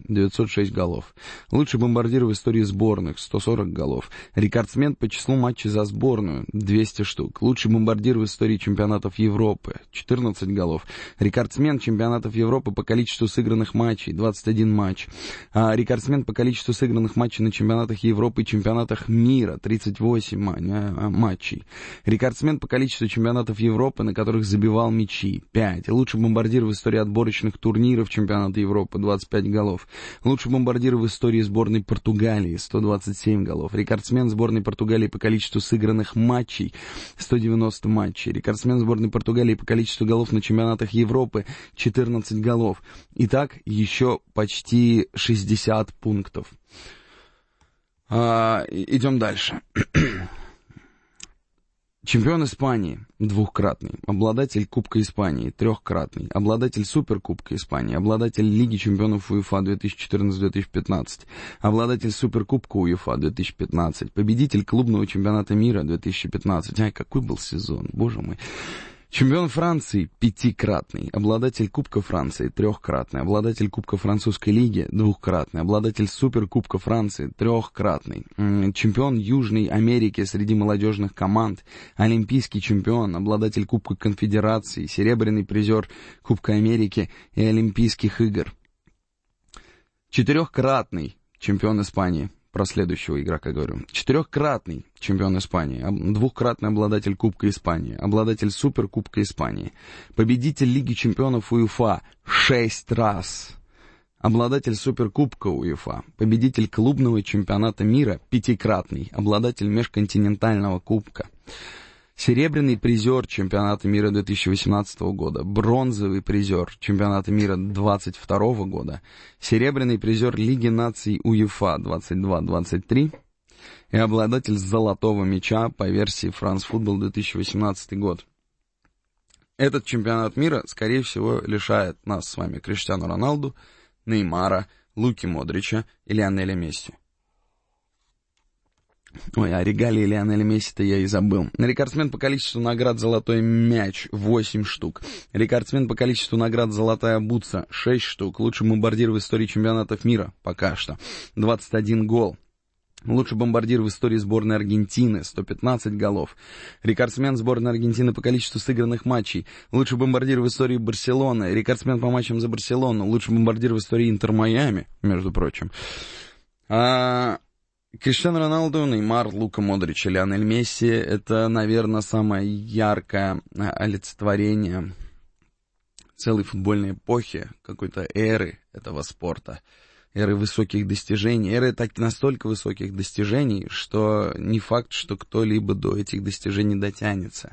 906 голов. Лучший бомбардир в истории сборных, 140 голов. Рекордсмен по числу матчей за сборную, 200 штук. Лучший бомбардир в истории чемпионатов Европы, 14 голов. Рекордсмен чемпионатов Европы по количеству сыгранных матчей, 21 матч. Рекордсмен по количеству сыгранных матчей на чемпионатах Европы и чемпионатах мира, 38 матчей. Рекордсмен по количеству чемпионатов Европы, на которых забивал мячи, 5. Лучший бомбардир в истории отборочных турниров чемпионата Европы, 25 голов. Лучший бомбардир в истории сборной Португалии, 127 голов. Рекордсмен сборной Португалии по количеству сыгранных матчей, 190 матчей. Рекордсмен сборной Португалии по количеству голов на чемпионатах Европы, 14 голов. Итак, еще почти 60 пунктов. Идем дальше. Чемпион Испании, двухкратный. Обладатель Кубка Испании, трехкратный. Обладатель Суперкубка Испании. Обладатель Лиги чемпионов УЕФА 2014-2015. Обладатель Суперкубка УЕФА 2015. Победитель клубного чемпионата мира 2015. Ай, какой был сезон, боже мой. Чемпион Франции, пятикратный. Обладатель Кубка Франции, трехкратный. Обладатель Кубка Французской лиги, двухкратный. Обладатель Суперкубка Франции, трехкратный. Чемпион Южной Америки среди молодежных команд. Олимпийский чемпион. Обладатель Кубка Конфедерации. Серебряный призер Кубка Америки и Олимпийских игр. Четырехкратный чемпион Испании. Про следующего игрока говорю. Четырехкратный чемпион Испании, двухкратный обладатель Кубка Испании, обладатель Суперкубка Испании, победитель Лиги чемпионов УЕФА 6 раз, обладатель Суперкубка УЕФА, победитель клубного чемпионата мира пятикратный, обладатель межконтинентального кубка, серебряный призер чемпионата мира 2018 года, бронзовый призер чемпионата мира 2022 года, серебряный призер Лиги наций УЕФА 22-23 и обладатель золотого мяча по версии France Football 2018 год. Этот чемпионат мира, скорее всего, лишает нас с вами Криштиану Роналду, Неймара, Луки Модрича и Лионеля Месси. Ой, а регалии Лионеля Месси-то я и забыл. Рекордсмен по количеству наград «Золотой мяч» 8 штук. Рекордсмен по количеству наград «Золотая бутса» 6 штук. Лучший бомбардир в истории чемпионатов мира пока что 21 гол. Лучший бомбардир в истории сборной Аргентины 115 голов. Рекордсмен сборной Аргентины по количеству сыгранных матчей. Лучший бомбардир в истории Барселоны. Рекордсмен по матчам за Барселону. Лучший бомбардир в истории Интер-Майами, между прочим. Криштиану Роналду, Неймар, Лука Модрич и Лионель Месси — это, наверное, самое яркое олицетворение целой футбольной эпохи, какой-то эры этого спорта, эры высоких достижений, эры настолько высоких достижений, что не факт, что кто-либо до этих достижений дотянется.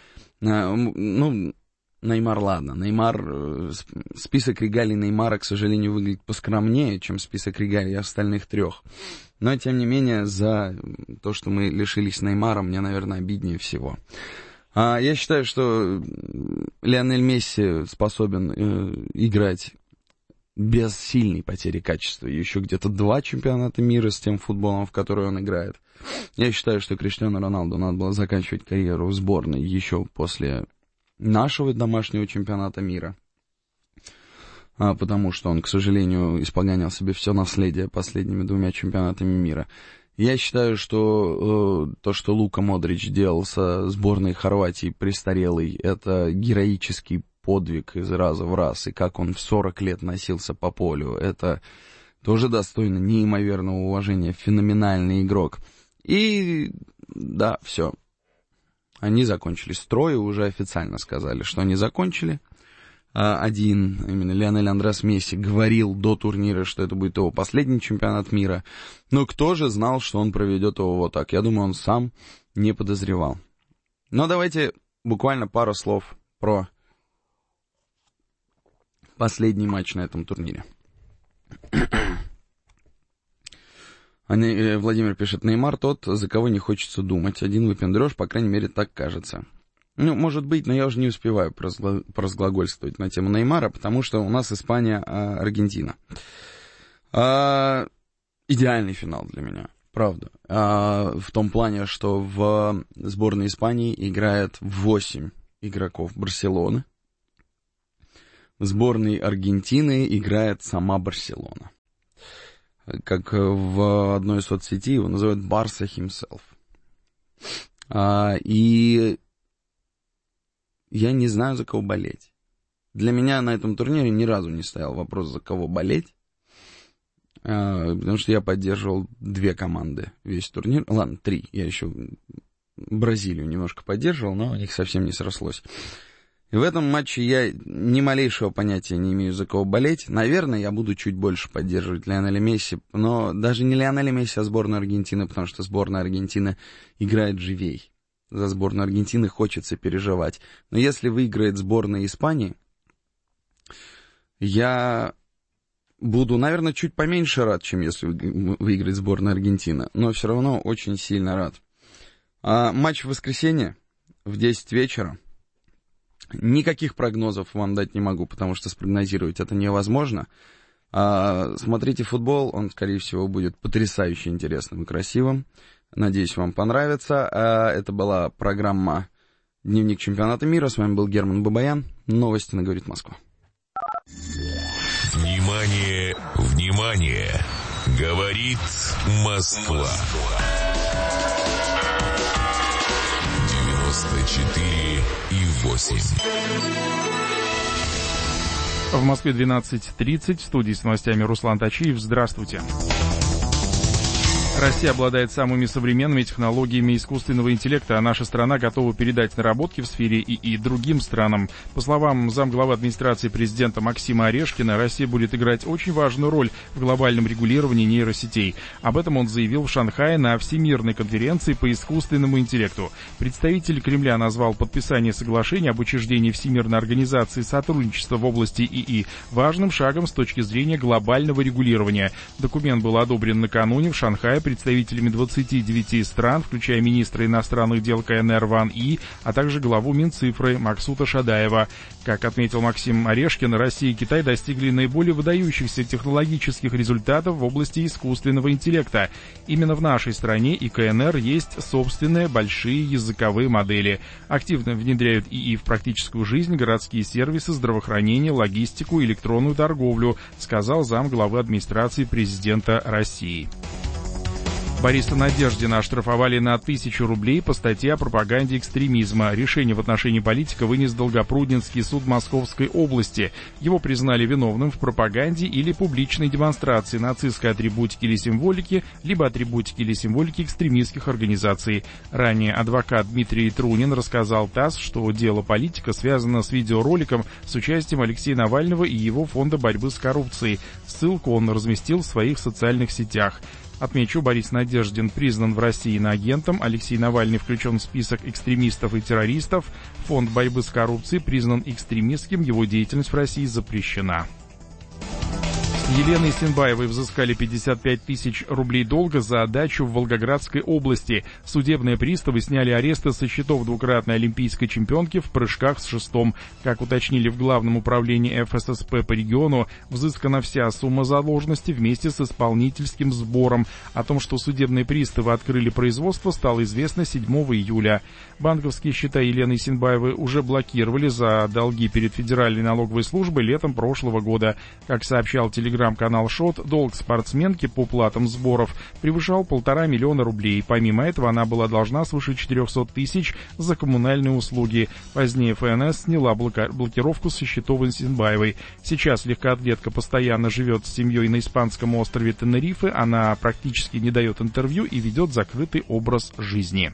Неймар, ладно. Неймар, список регалий Неймара, к сожалению, выглядит поскромнее, чем список регалий остальных трех. Но, тем не менее, за то, что мы лишились Неймара, мне, наверное, обиднее всего. Я считаю, что Лионель Месси способен играть без сильной потери качества. Еще где-то 2 чемпионата мира с тем футболом, в который он играет. Я считаю, что Криштиану Роналду надо было заканчивать карьеру в сборной еще после нашего домашнего чемпионата мира, потому что он, к сожалению, испоганил себе все наследие последними 2 чемпионатами мира. Я считаю, что то, что Лука Модрич делал со сборной Хорватии престарелой, это героический подвиг из раза в раз, и как он в 40 лет носился по полю, это тоже достойно неимоверного уважения, феноменальный игрок. И да, все. Они закончили строй, уже официально сказали, что они закончили. Один, именно Лионель Андрес Месси, говорил до турнира, что это будет его последний чемпионат мира. Но кто же знал, что он проведет его вот так? Я думаю, он сам не подозревал. Но давайте буквально пару слов про последний матч на этом турнире. Владимир пишет: Неймар тот, за кого не хочется думать. Один выпендрёж, по крайней мере, так кажется. Может быть, но я уже не успеваю поразглагольствовать на тему Неймара, потому что у нас Испания-Аргентина. Идеальный финал для меня, правда. В том плане, что в сборной Испании играет 8 игроков Барселоны. В сборной Аргентины играет сама Барселона. как в одной соцсети его называют Барса himself. И я не знаю, за кого болеть. Для меня на этом турнире ни разу не стоял вопрос, за кого болеть. Потому что я поддерживал 2 команды весь турнир. Ладно, 3. Я еще Бразилию немножко поддерживал, но у них совсем не срослось. И в этом матче я ни малейшего понятия не имею, за кого болеть. Наверное, я буду чуть больше поддерживать Лионеля Месси, но даже не Лионеля Месси, а сборную Аргентины, потому что сборная Аргентины играет живей. За сборную Аргентины хочется переживать. Но если выиграет сборная Испании, я буду, наверное, чуть поменьше рад, чем если выиграет сборная Аргентины, но все равно очень сильно рад. Матч в воскресенье в 10 вечера. Никаких прогнозов вам дать не могу, потому что спрогнозировать это невозможно. Смотрите футбол, он, скорее всего, будет потрясающе интересным и красивым. Надеюсь, вам понравится. Это была программа «Дневник чемпионата мира». С вами был Герман Бабаян. Новости на «Говорит Москва». Внимание, внимание! Говорит Москва. 94,8. В Москве 12:30. В студии с новостями Руслан Тачиев. Здравствуйте. Россия обладает самыми современными технологиями искусственного интеллекта, а наша страна готова передать наработки в сфере ИИ другим странам. По словам замглавы администрации президента Максима Орешкина, Россия будет играть очень важную роль в глобальном регулировании нейросетей. Об этом он заявил в Шанхае на Всемирной конференции по искусственному интеллекту. Представитель Кремля назвал подписание соглашения об учреждении Всемирной организации сотрудничества в области ИИ важным шагом с точки зрения глобального регулирования. Документ был одобрен накануне в Шанхае представителями 29 стран, включая министра иностранных дел КНР Ван И, а также главу Минцифры Максута Шадаева. Как отметил Максим Орешкин, Россия и Китай достигли наиболее выдающихся технологических результатов в области искусственного интеллекта. Именно в нашей стране и КНР есть собственные большие языковые модели. Активно внедряют ИИ в практическую жизнь, городские сервисы, здравоохранение, логистику, электронную торговлю, сказал замглавы администрации президента России. Бориса Надеждина оштрафовали на 1000 рублей по статье о пропаганде экстремизма. Решение в отношении политика вынес Долгопрудненский суд Московской области. Его признали виновным в пропаганде или публичной демонстрации нацистской атрибутики или символики, либо атрибутики или символики экстремистских организаций. Ранее адвокат Дмитрий Трунин рассказал ТАСС, что дело политика связано с видеороликом с участием Алексея Навального и его фонда борьбы с коррупцией. Ссылку он разместил в своих социальных сетях. Отмечу, Борис Надеждин признан в России иноагентом, Алексей Навальный включен в список экстремистов и террористов, фонд борьбы с коррупцией признан экстремистским, его деятельность в России запрещена. Елены Исенбаевой взыскали 55 тысяч рублей долга за дачу в Волгоградской области. Судебные приставы сняли аресты со счетов двукратной олимпийской чемпионки в прыжках с шестом. Как уточнили в Главном управлении ФССП по региону, взыскана вся сумма задолженности вместе с исполнительским сбором. О том, что судебные приставы открыли производство, стало известно 7 июля. Банковские счета Елены Исенбаевой уже блокировали за долги перед Федеральной налоговой службой летом прошлого года. Как сообщал телеграм-канал ШОТ, долг спортсменки по платам сборов превышал 1,5 миллиона рублей. Помимо этого, она была должна свыше 400 тысяч за коммунальные услуги. Позднее ФНС сняла блокировку со счетов Исенбаевой. Сейчас легкоатлетка постоянно живет с семьей на испанском острове Тенерифе. Она практически не дает интервью и ведет закрытый образ жизни.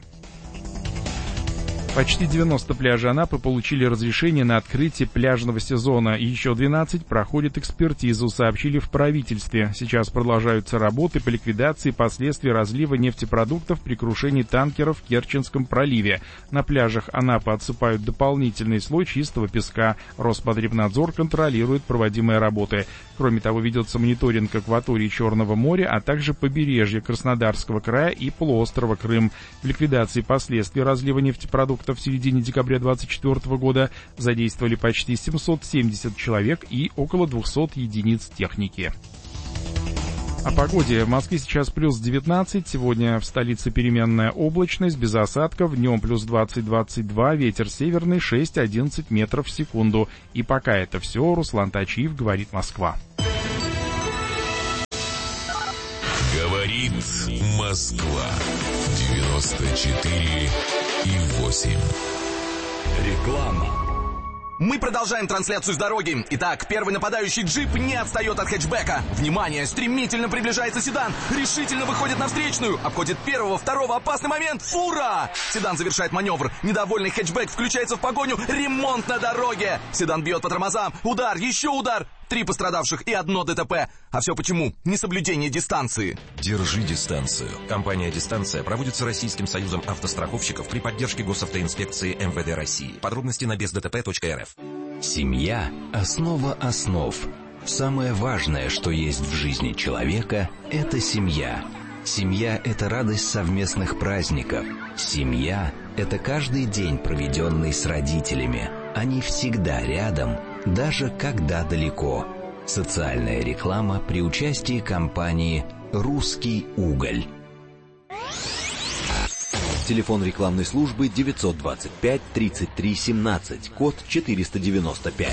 Почти 90 пляжей Анапы получили разрешение на открытие пляжного сезона. Еще 12 проходят экспертизу, сообщили в правительстве. Сейчас продолжаются работы по ликвидации последствий разлива нефтепродуктов при крушении танкеров в Керченском проливе. На пляжах Анапы отсыпают дополнительный слой чистого песка. Роспотребнадзор контролирует проводимые работы. Кроме того, ведется мониторинг акватории Черного моря, а также побережья Краснодарского края и полуострова Крым. В ликвидации последствий разлива нефтепродуктов в середине декабря 2024 года задействовали почти 770 человек и около 200 единиц техники. О погоде. В Москве сейчас плюс 19, сегодня в столице переменная облачность, без осадков, днем плюс 20-22, ветер северный 6-11 метров в секунду. И пока это все, Руслан Тачиев, говорит Москва. Говорит Москва. 94,8. Реклама. Мы продолжаем трансляцию с дороги. Итак, первый нападающий джип не отстает от хэтчбека. Внимание, стремительно приближается седан. Решительно выходит на встречную. Обходит первого, второго, опасный момент. Фура! Седан завершает маневр. Недовольный хэтчбек включается в погоню. Ремонт на дороге. Седан бьет по тормозам. Удар, еще удар. 3 пострадавших и 1 ДТП. А все почему? Несоблюдение дистанции. Держи дистанцию. Компания «Дистанция» проводится Российским союзом автостраховщиков при поддержке Госавтоинспекции МВД России. Подробности на бездтп.рф. Семья – основа основ. Самое важное, что есть в жизни человека – это семья. Семья – это радость совместных праздников. Семья – это каждый день, проведенный с родителями. Они всегда рядом, даже когда далеко. Социальная реклама при участии компании «Русский уголь». Телефон рекламной службы 925 33 17, код 495.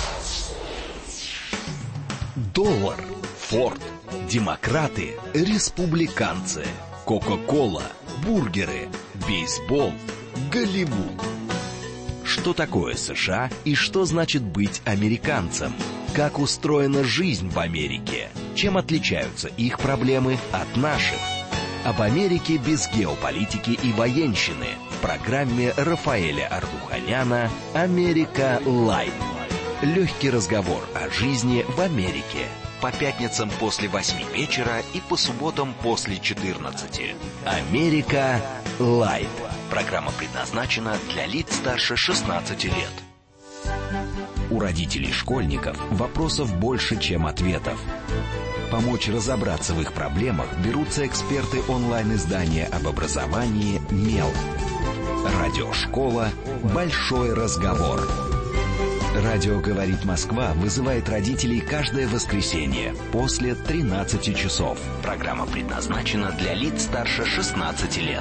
Доллар, Форд, демократы, республиканцы, Кока-кола, бургеры, бейсбол, Голливуд. Что такое США и что значит быть американцем? Как устроена жизнь в Америке? Чем отличаются их проблемы от наших? Об Америке без геополитики и военщины в программе Рафаэля Ардуханяна «Америка Лайт». Легкий разговор о жизни в Америке. По пятницам после 8 вечера и по субботам после 14. «Америка Лайт». Программа предназначена для лиц старше 16 лет. У родителей школьников вопросов больше, чем ответов. Помочь разобраться в их проблемах берутся эксперты онлайн-издания об образовании «Мел». Радиошкола «Большой разговор». Радио «Говорит Москва» вызывает родителей каждое воскресенье после 13 часов. Программа предназначена для лиц старше 16 лет.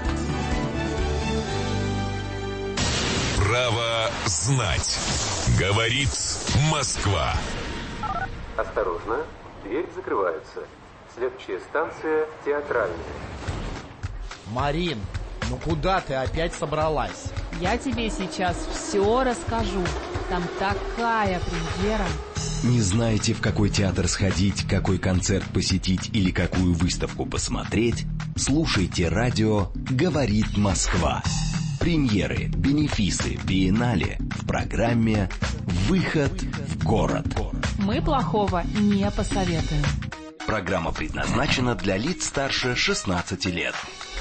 Право знать. Говорит Москва. Осторожно, дверь закрывается. Следующая станция Театральная. Марин, ну куда ты опять собралась? Я тебе сейчас все расскажу. Там такая премьера. Не знаете, в какой театр сходить, какой концерт посетить или какую выставку посмотреть? Слушайте радио «Говорит Москва». Премьеры, бенефисы, биеннале в программе «Выход в город». Мы плохого не посоветуем. Программа предназначена для лиц старше 16 лет.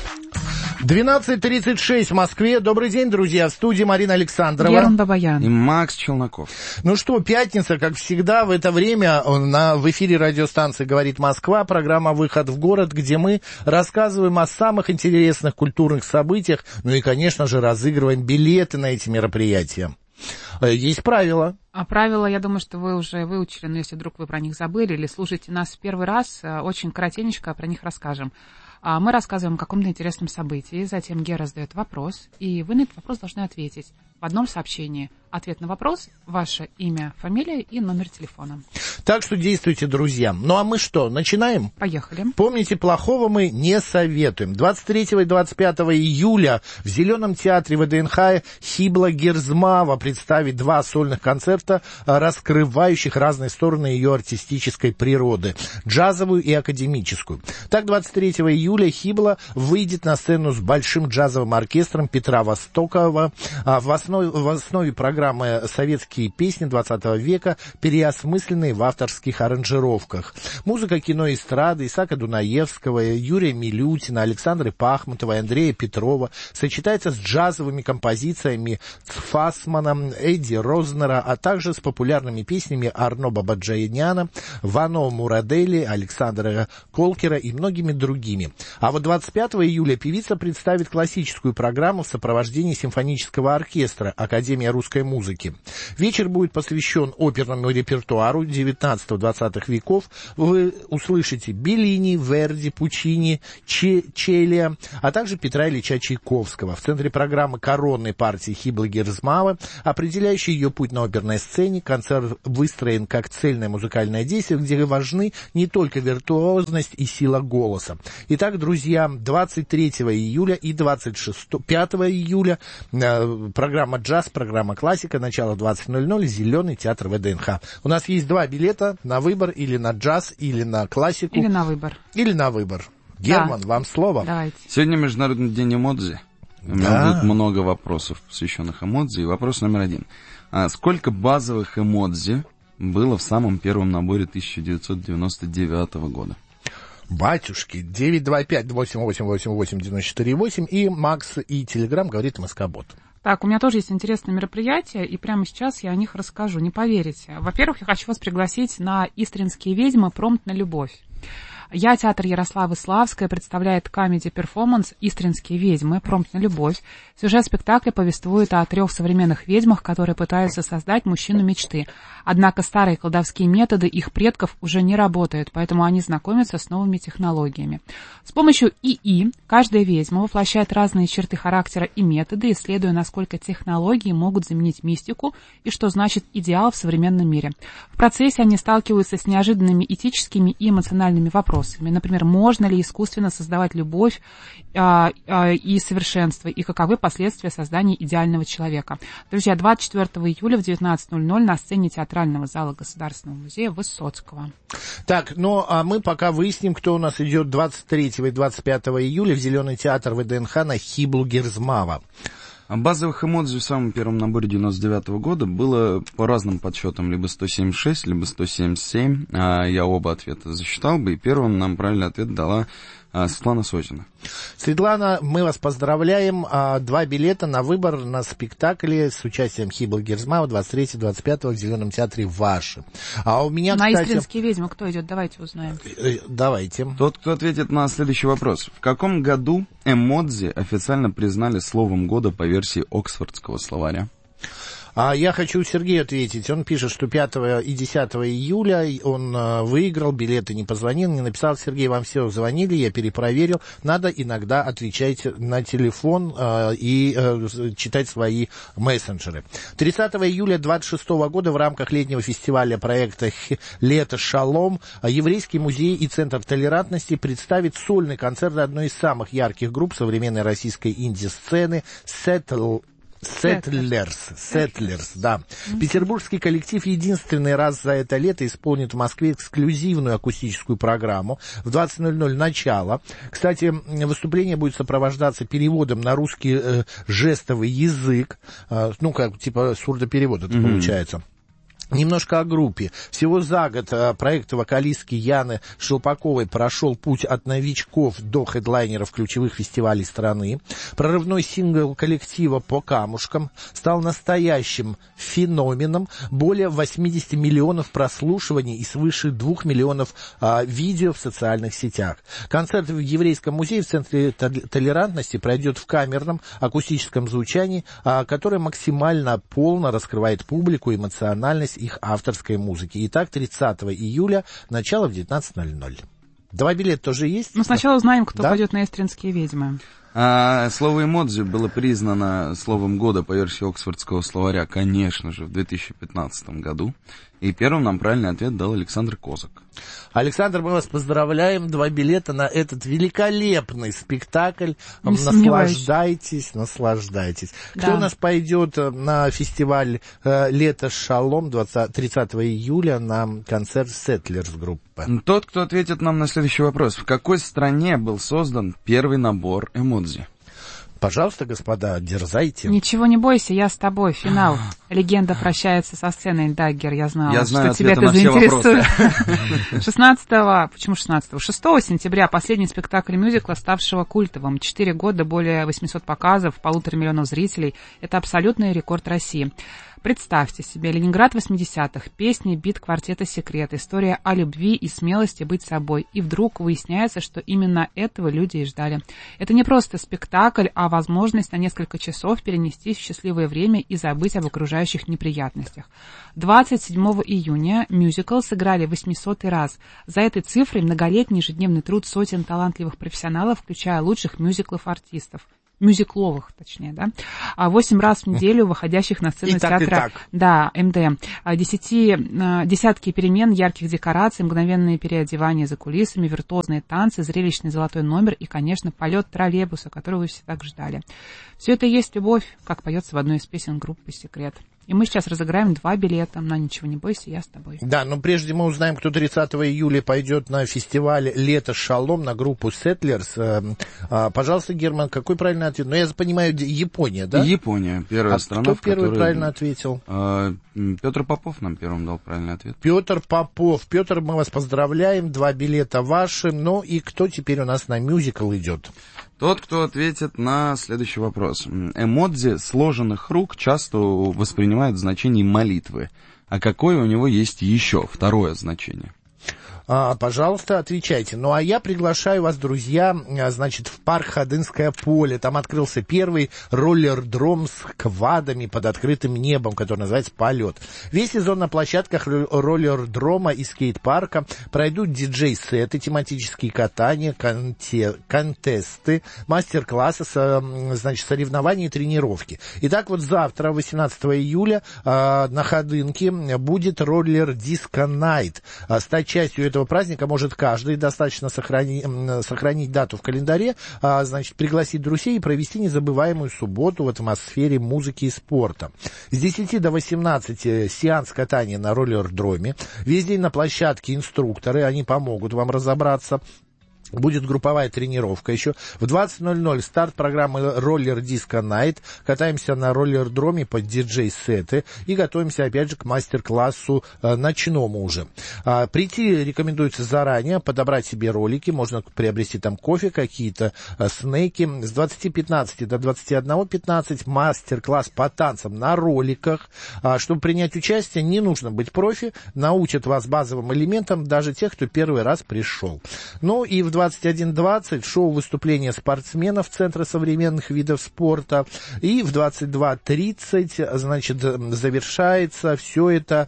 12:36 в Москве. Добрый день, друзья. В студии Марина Александрова. Герман Бабаян. И Макс Челноков. Ну что, пятница, как всегда, в это время в эфире радиостанции «Говорит Москва», программа «Выход в город», где мы рассказываем о самых интересных культурных событиях, ну и, конечно же, разыгрываем билеты на эти мероприятия. Есть правила. А правила, я думаю, что вы уже выучили, но если вдруг вы про них забыли или слушаете нас в первый раз, очень коротенько про них расскажем. Мы рассказываем о каком-то интересном событии, затем Гера задает вопрос, и вы на этот вопрос должны ответить в одном сообщении. Ответ на вопрос, ваше имя, фамилия и номер телефона. Так что действуйте, друзья. Ну а мы что, начинаем? Поехали. Помните, плохого мы не советуем. 23 и 25 июля в Зеленом театре ВДНХ Хибла Герзмава представит 2 сольных концерта, раскрывающих разные стороны ее артистической природы, джазовую и академическую. Так, 23 июля Хибла выйдет на сцену с большим джазовым оркестром Петра Востокова. В основе программы советские песни 20 века, переосмысленные в авторских аранжировках. Музыка кино и эстрады Исаака Дунаевского, Юрия Милютина, Александры Пахмутовой, Андрея Петрова сочетается с джазовыми композициями Фассмана, Эдди Рознера, а также с популярными песнями Арно Бабаджаняна, Вано Мурадели, Александра Колкера и многими другими. А вот 25 июля певица представит классическую программу в сопровождении симфонического оркестра Академия русской музыки. Вечер будет посвящен оперному репертуару 19-20 веков. Вы услышите Беллини, Верди, Пучини, Челия, а также Петра Ильича Чайковского. В центре программы коронной партии Хиблы Герзмава, определяющей ее путь на оперной сцене. Концерт выстроен как цельное музыкальное действие, где важны не только виртуозность и сила голоса. Итак, друзья, 23 июля и 5 июля программа «Джаз», программа «Классика», начало 20:00, Зеленый театр ВДНХ. У нас есть 2 билета на выбор, или на джаз, или на классику. Или на выбор. Или на выбор. Герман, да. Вам слово. Давайте. Сегодня Международный день эмодзи. У меня будет много вопросов, посвященных эмодзи. И вопрос номер 1. Сколько базовых эмодзи было в самом первом наборе 1999 года? Батюшки, 925-8888-94-8 и Макс, и Телеграм говорит Москобот. Так, у меня тоже есть интересное мероприятие, и прямо сейчас я о них расскажу, не поверите. Во-первых, я хочу вас пригласить на «Истринские ведьмы. Промпт на любовь». Я, театр Ярославы Славская, представляет комеди-перформанс «Истринские ведьмы. Промпт на любовь». Сюжет спектакля повествует о 3 современных ведьмах, которые пытаются создать мужчину мечты. Однако старые колдовские методы их предков уже не работают, поэтому они знакомятся с новыми технологиями. С помощью ИИ каждая ведьма воплощает разные черты характера и методы, исследуя, насколько технологии могут заменить мистику и что значит идеал в современном мире. В процессе они сталкиваются с неожиданными этическими и эмоциональными вопросами. Например, можно ли искусственно создавать любовь и совершенство, и каковы последствия создания идеального человека. Друзья, 24 июля в 19:00 на сцене театрального зала Государственного музея Высоцкого. Так, ну а мы пока выясним, кто у нас идет 23 и 25 июля в Зеленый театр ВДНХ на Хиблу Герзмава. Базовых эмодзи в самом первом наборе 99 года было по разным подсчетам либо 176, либо 177. Я оба ответа засчитал бы, и первым нам правильный ответ дала Светлана Созина. Светлана, мы вас поздравляем. 2 билета на выбор на спектакле с участием Хиблы Герзмава 23-25 в Зеленом театре ваши. А у меня, на кстати... «Истринские ведьмы» кто идет? Давайте узнаем. Давайте. Тот, кто ответит на следующий вопрос. В каком году эмодзи официально признали словом года по версии Оксфордского словаря? Я хочу Сергею ответить. Он пишет, что 5 и 10 июля он выиграл, билеты не позвонил, не написал. Сергей, вам все звонили, я перепроверил. Надо иногда отвечать на телефон и читать свои мессенджеры. 30 июля 26 года в рамках летнего фестиваля проекта «Лето Шалом» Еврейский музей и Центр толерантности представит сольный концерт одной из самых ярких групп современной российской инди-сцены Settlers, да. Петербургский коллектив единственный раз за это лето исполнит в Москве эксклюзивную акустическую программу. В 20:00 начало. Кстати, выступление будет сопровождаться переводом на русский жестовый язык. Ну, как, типа сурдоперевод это получается. Немножко о группе. Всего за год проект вокалистки Яны Шелпаковой прошел путь от новичков до хедлайнеров ключевых фестивалей страны. Прорывной сингл коллектива «По камушкам» стал настоящим феноменом. Более 80 миллионов прослушиваний и свыше 2 миллионов видео в социальных сетях. Концерт в Еврейском музее в Центре толерантности пройдет в камерном акустическом звучании, которое максимально полно раскрывает публику, эмоциональность их авторской музыки. Итак, 30 июля, начало в 19:00. 2 билета тоже есть? Ну, сначала узнаем, кто пойдет на «Истринские ведьмы». Слово «эмодзи» было признано словом года по версии Оксфордского словаря, конечно же, в 2015 году. И первым нам правильный ответ дал Александр Козак. Александр, мы вас поздравляем. 2 билета на этот великолепный спектакль. Наслаждайтесь. Наслаждайтесь. Да. Кто у нас пойдет на фестиваль «Лето Шалом» 30 июля на концерт Settlers группы? Тот, кто ответит нам на следующий вопрос. В какой стране был создан первый набор эмодзи? Пожалуйста, господа, дерзайте. Ничего не бойся, я с тобой. Финал. Легенда прощается со сценой. Даггер, я знаю, что тебя это заинтересует. 6 сентября последний спектакль мюзикла, ставшего культовым. 4 года, более 800 показов, 1,5 миллиона зрителей. Это абсолютный рекорд России. Представьте себе, Ленинград 80-х, песни, бит квартета «Секрет», история о любви и смелости быть собой. И вдруг выясняется, что именно этого люди и ждали. Это не просто спектакль, а возможность на несколько часов перенестись в счастливое время и забыть об окружающих неприятностях. 27 июня мюзикл сыграли 800-й раз. За этой цифрой многолетний ежедневный труд сотен талантливых профессионалов, включая лучших мюзиклов-артистов. мюзикловых, точнее, да, 8 раз в неделю выходящих на сцену театра. Да, МД. Десятки перемен, ярких декораций, мгновенные переодевания за кулисами, виртуозные танцы, зрелищный золотой номер и, конечно, полет троллейбуса, которого вы все так ждали. Все это и есть любовь, как поется в одной из песен группы «Секрет». И мы сейчас разыграем 2 билета на «Ничего не бойся, я с тобой». Да, но прежде мы узнаем, кто 30 июля пойдет на фестиваль «Лето Шалом» на группу Settlers. Пожалуйста, Герман, какой правильный ответ? Ну, я понимаю, Япония, да? Япония, первая страна, кто первый правильно ответил? Петр Попов нам первым дал правильный ответ. Петр Попов. Петр, мы вас поздравляем, 2 билета ваши. Ну и кто теперь у нас на мюзикл идет? Тот, кто ответит на следующий вопрос. Эмодзи сложенных рук часто воспринимают в значении молитвы. А какое у него есть еще второе значение? Пожалуйста, отвечайте. Ну, а я приглашаю вас, друзья, значит, в парк Ходынское поле. Там открылся первый роллер-дром с квадами под открытым небом, который называется «Полет». Весь сезон на площадках роллер-дрома и скейт-парка пройдут диджей-сеты, тематические катания, контесты, мастер-классы, значит, соревнования и тренировки. Итак, вот завтра, 18 июля, на Ходынке будет роллер-диско найт. Стать частью этого праздника может каждый, достаточно сохранить дату в календаре, значит, пригласить друзей и провести незабываемую субботу в атмосфере музыки и спорта. С 10 до 18 сеанс катания на роллер-дроме. Весь день на площадке инструкторы, они помогут вам разобраться. Будет групповая тренировка еще. В 20:00 старт программы «Роллер Диско Найт». Катаемся на роллер-дроме под диджей-сеты и готовимся, опять же, к мастер-классу ночному уже. Прийти рекомендуется заранее, подобрать себе ролики. Можно приобрести там кофе, какие-то снеки. С 20:15 до 21:15 мастер-класс по танцам на роликах. Чтобы принять участие, не нужно быть профи. Научат вас базовым элементам даже тех, кто первый раз пришел. Ну и в 21:20 шоу-выступления спортсменов Центра современных видов спорта. И в 22:30, значит, завершается все это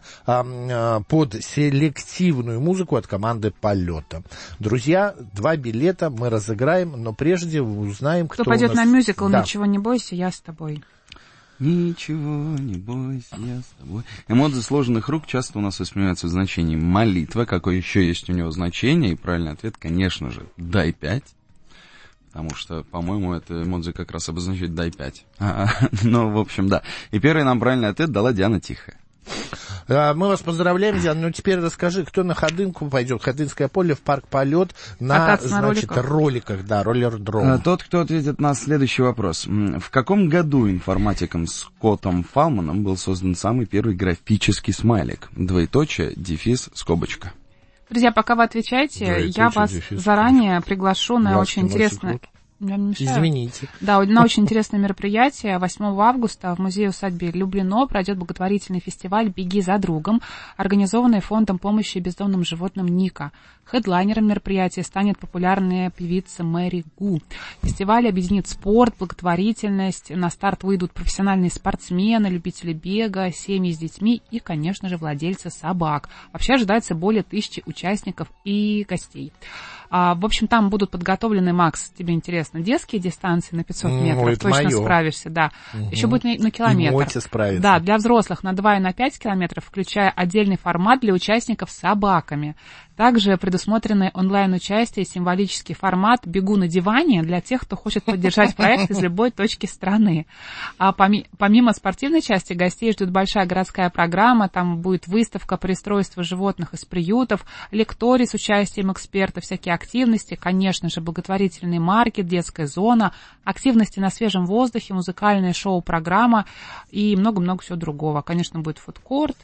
под селективную музыку от команды «Полета». Друзья, 2 билета мы разыграем, но прежде узнаем, кто пойдет у нас... на мюзикл Да. «Ничего не бойся, я с тобой». Ничего не бойся, я с тобой. Эмодзи сложенных рук часто у нас воспринимаются в значении молитва. Какое еще есть у него значение? И правильный ответ, конечно же, дай 5. Потому что, по-моему, это эмодзи как раз обозначает дай 5. Ну, в общем, да. И первый нам правильный ответ дала Диана Тихая. Мы вас поздравляем, Диана. Ну, теперь расскажи, кто на Ходынку пойдет, Ходынское поле, в парк «Полет» на, значит, роликах, да, роллер-дром. Тот, кто ответит на следующий вопрос. В каком году информатиком Скоттом Фалманом был создан самый первый графический смайлик? Двоеточие, дефис, скобочка. Друзья, пока вы отвечаете, я вас заранее приглашу на очень интересное... Извините. Да, на очень интересное мероприятие. 8 августа в музее-усадьбе Люблино пройдет благотворительный фестиваль «Беги за другом», организованный фондом помощи бездомным животным «Ника». Хедлайнером мероприятия станет популярная певица Мэри Гу. Фестиваль объединит спорт, благотворительность. На старт выйдут профессиональные спортсмены, любители бега, семьи с детьми и, конечно же, владельцы собак. Вообще ожидается более 1000 участников и гостей. В общем, там будут подготовлены, Макс, тебе интересно, детские дистанции на 500 метров, точно моё. Справишься, да. Еще будет на километр. И Мотя справится. Да, для взрослых на 2 и на 5 километров, включая отдельный формат для участников с собаками. Также предусмотрены онлайн-участие и символический формат «Бегу на диване» для тех, кто хочет поддержать проект из любой точки страны. А помимо спортивной части гостей ждет большая городская программа. Там будет выставка пристройства животных из приютов, лекторий с участием экспертов, всякие активности, конечно же, благотворительный маркет, детская зона, активности на свежем воздухе, музыкальное шоу-программа и много-много всего другого. Конечно, будет фудкорт.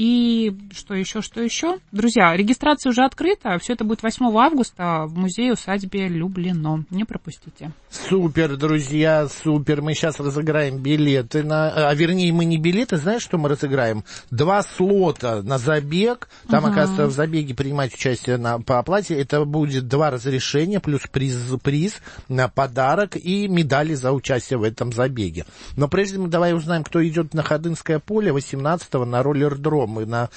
И что еще? Друзья, регистрация уже открыта. Все это будет 8 августа в музее-усадьбе Люблино. Не пропустите. Супер, друзья, супер. Мы сейчас разыграем билеты. Вернее, мы не билеты. Знаешь, что мы разыграем? 2 слота на забег. Там, оказывается, в забеге принимать участие по оплате. Это будет 2 разрешения плюс приз на подарок и медали за участие в этом забеге. Но прежде мы давай узнаем, кто идет на Ходынское поле 18-го на роллер-дром и на